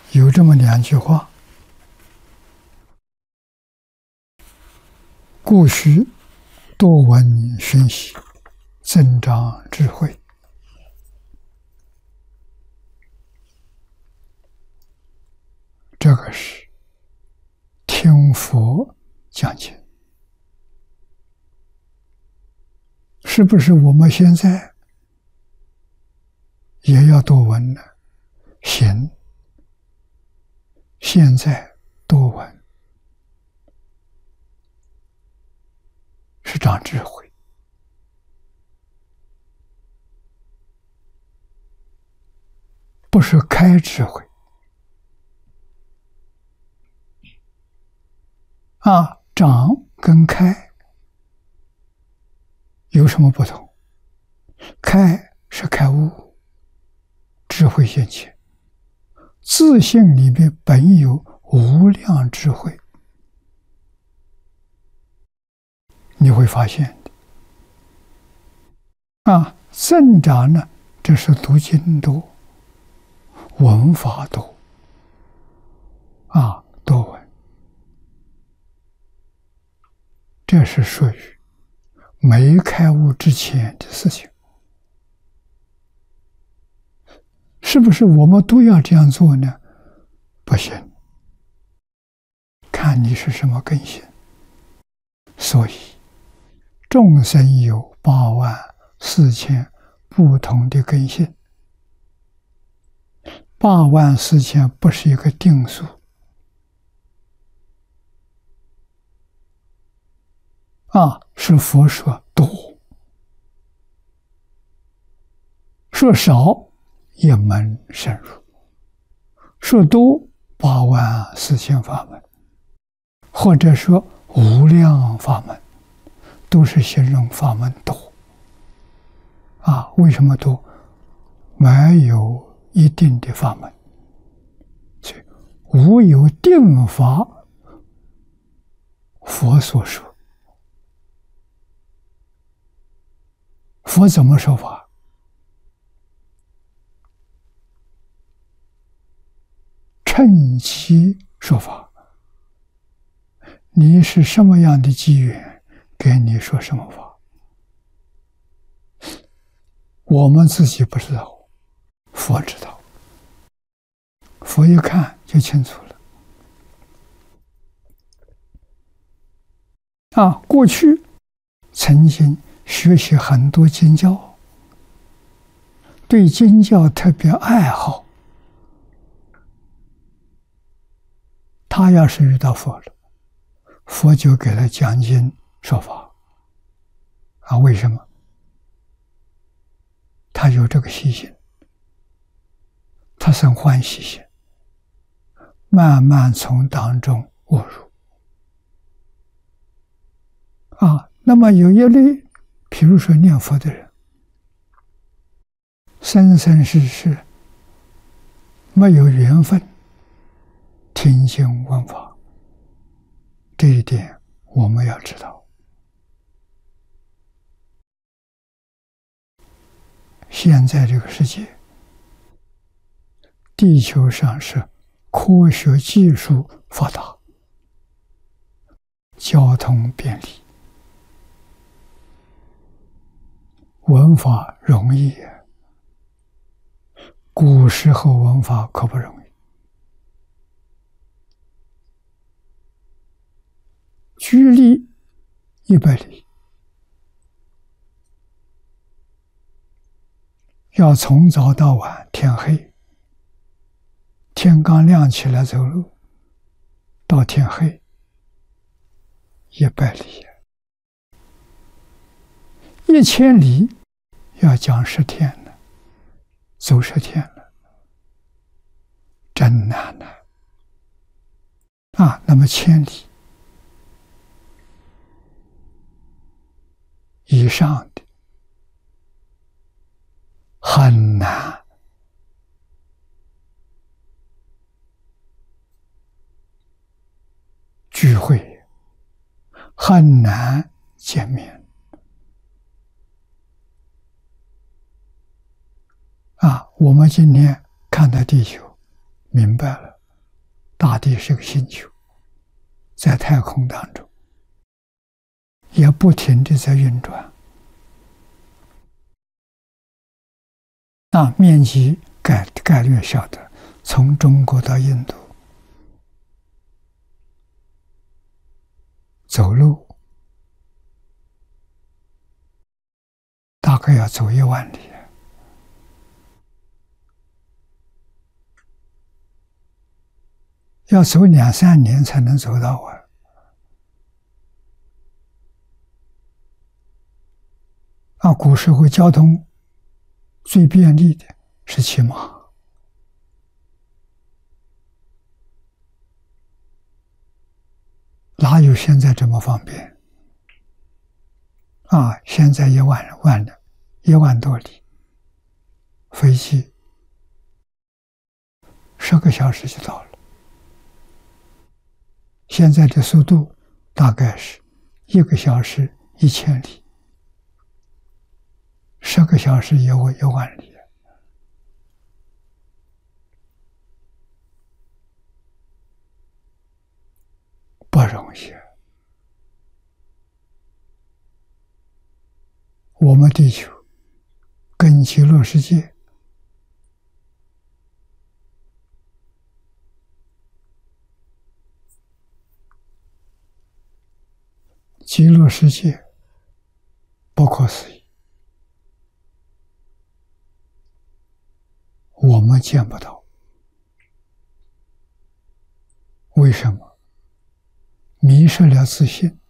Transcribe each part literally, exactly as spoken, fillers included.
有这么两句话：故须多闻熏习，增长智慧。这个是听佛讲经，是不是我们现在也要多闻呢？行，现在多闻是长智慧，不是开智慧啊。长跟开有什么不同？开是开悟，智慧现前，自性里面本有无量智慧，你会发现的啊。增长呢，这是读经多，闻法多啊，多闻，这是属于没开悟之前的事情。是不是我们都要这样做呢？不行，看你是什么根性。所以众生有八万四千不同的根性，八万四千不是一个定数啊，是佛说多，说少一门深入，说多八万四千法门，或者说无量法门，都是形容法门多啊。为什么多？没有一定的法门，所以无有定法，佛所说。佛怎么说法？趁机说法。你是什么样的机缘，给你说什么法？我们自己不知道，佛知道。佛一看就清楚了。啊，过去曾经学习很多经教，对经教特别爱好。他要是遇到佛了，佛就给他讲经说法啊。为什么？他有这个习性，他生欢喜心，慢慢从当中悟入啊。那么有一类，比如说念佛的人，生生世世没有缘分听经闻法，这一点我们要知道。现在这个世界，地球上是科学技术发达，交通便利，闻法容易，古时候闻法可不容易。距离一百里，要从早到晚，天黑，天刚亮起来走路，到天黑，一百里，一千里要讲十天了，走十天了，真难呐！啊，那么千里以上的很难聚会，很难见面啊。我们今天看到地球，明白了， 大地是个星球，在太空当中，也不停地在运转。那面积概概略晓得，从中国到印度走路大概要走一万里，要走两三年才能走到啊。啊，古时候交通最便利的是骑马，哪有现在这么方便？啊，现在一万万了，一万多里，飞机十个小时就到了。现在的速度大概是一个小时一千里，十个小时也有一万里，不容易。我们地球跟极乐世界极乐世界不可思议，我们见不到。为什么？迷失了自信。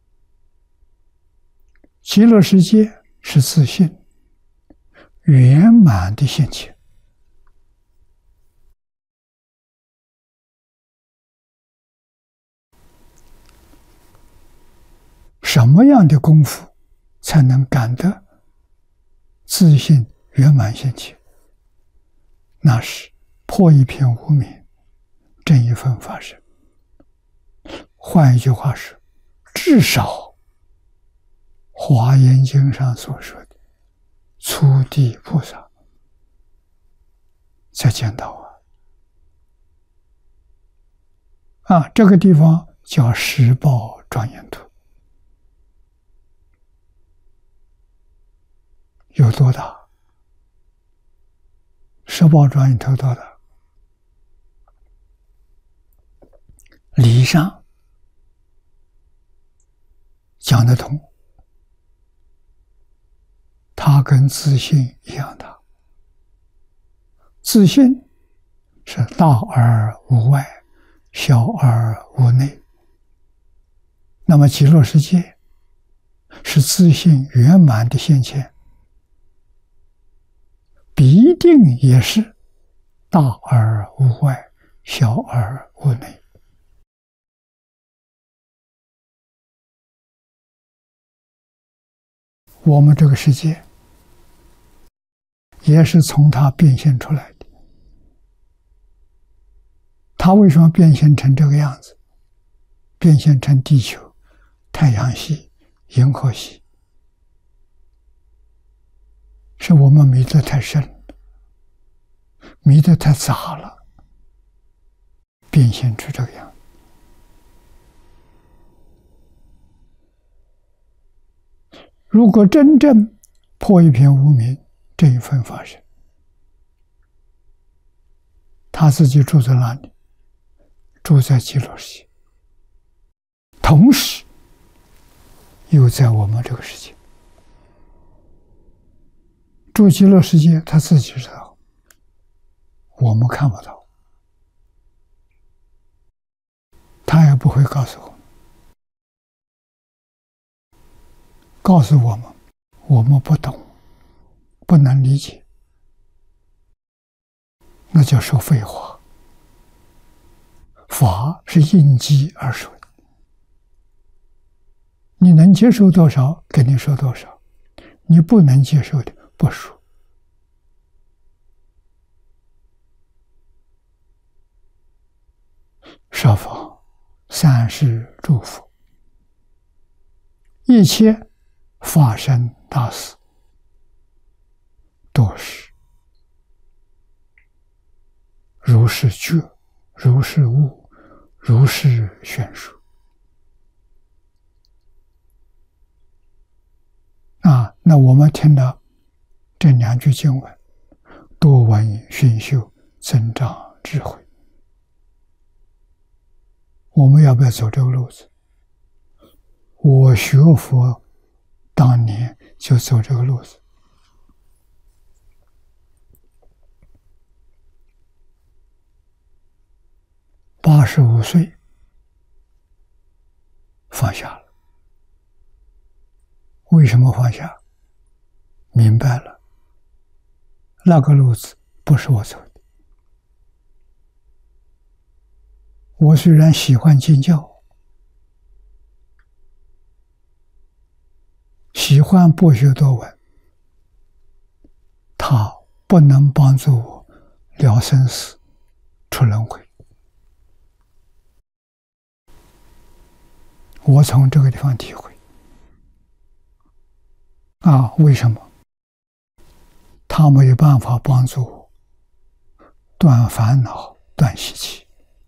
极乐世界是自信圆满的心情。什么样的功夫才能感得自信圆满心情？那是破一片无明，正一分法身。换一句话说，至少华严经上所说的初地菩萨才见到啊！啊，这个地方叫十报庄严土，有多大？十报庄严土多大？理上讲得通，它跟自信一样大。自信是大而无外，小而无内。那么极乐世界是自信圆满的现前，必定也是大而无外，小而无内。我们这个世界也是从它变现出来的。它为什么变现成这个样子？变现成地球、太阳系、银河系，是我们迷得太深了，迷得太杂了，变现出这个样子。如果真正破一片无明，这一分法身，他自己住在哪里？住在极乐世界，同时又在我们这个世界。住极乐世界，他自己知道，我们看不到，他也不会告诉我们。告诉我们，我们不懂，不能理解，那叫说废话。法是应机而说的，你能接受多少，给你说多少；你不能接受的，不说。设法三世诸佛，一切法身大事，都是如是觉，如是悟， 如是宣说。啊，那我们听到这两句经文，多闻熏修，增长智慧。我们要不要走这个路子？我学佛当年就走这个路子。八十五岁放下了。为什么放下？明白了，那个路子不是我走的。我虽然喜欢经教，喜欢博学多闻，它不能帮助我了生死、出轮回。我从这个地方体会啊，为什么？他没有办法帮助我断烦恼、断习气。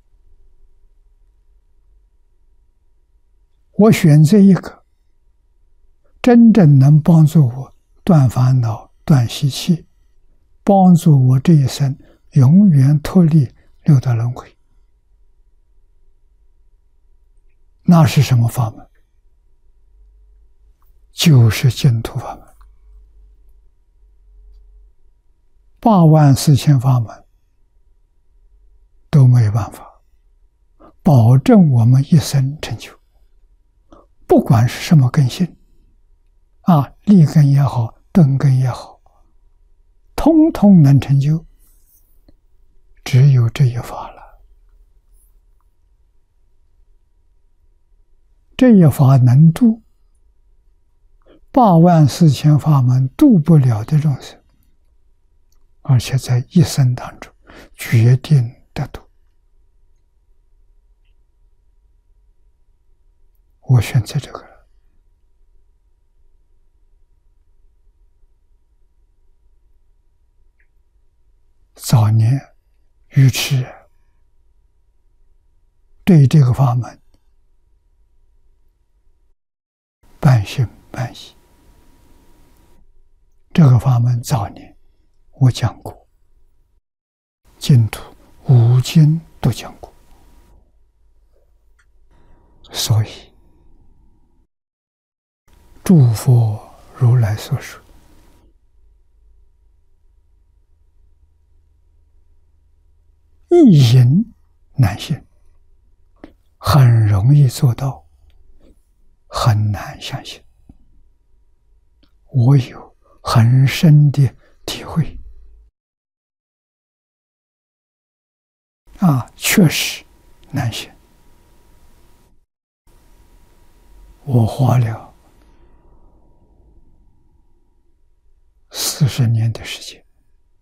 我选择一个真正能帮助我断烦恼、断习气，帮助我这一生永远脱离六道轮回。那是什么法门？就是净土法门。八万四千法门都没有办法保证我们一生成就。不管是什么根性啊，立根也好，顿根也好，通通能成就，只有这一法了。这一法能度八万四千法门度不了的众生，而且在一生当中决定得度。我选择这个了。早年愚痴对这个法门半信半疑。这个法门早年我讲过，净土五经都讲过，所以诸佛如来所说，一因难信，很容易做到，很难相信。我有很深的体会啊，确实难信。我花了四十年的时间，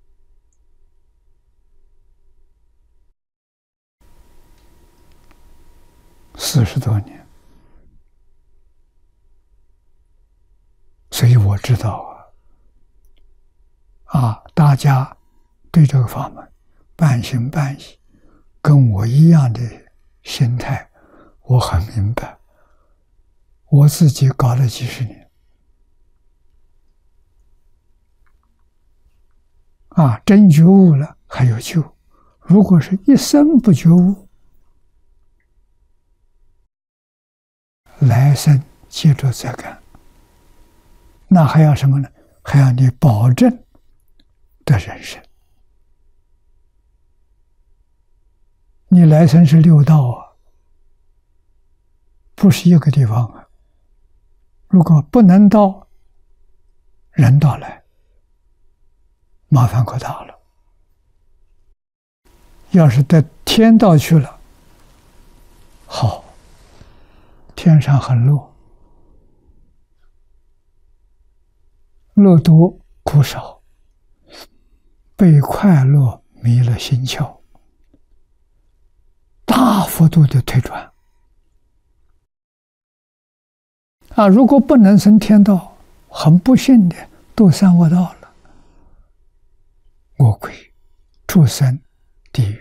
四十多年，所以我知道啊，啊，大家对这个法门半信半疑，跟我一样的心态，我很明白。我自己搞了几十年，啊，真觉悟了还有救。如果是一生不觉悟，来生接着再干，那还要什么呢？还要你保证的人生。你来生是六道啊，不是一个地方啊。如果不能到人道来，麻烦可大了。要是到天道去了，好，天上很乐，乐多苦少，被快乐迷了心窍，大幅度的退转。啊，如果不能升天道，很不幸的堕三恶道了，恶鬼、畜生、地狱。